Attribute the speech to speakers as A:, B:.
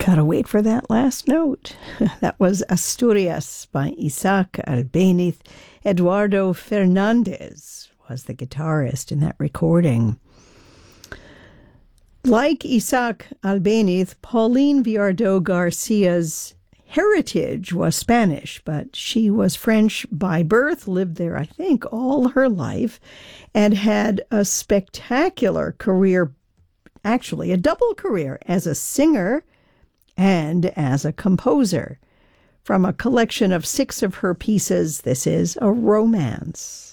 A: Gotta wait for that last note. That was Asturias by Isaac Albéniz. Eduardo Fernandez was the guitarist in that recording. Like Isaac Albéniz, Pauline Viardot Garcia's heritage was Spanish, but she was French by birth, lived there, I think, all her life, and had a spectacular career, actually a double career, as a singer and as a composer. From a collection of 6 of her pieces, this is A Romance.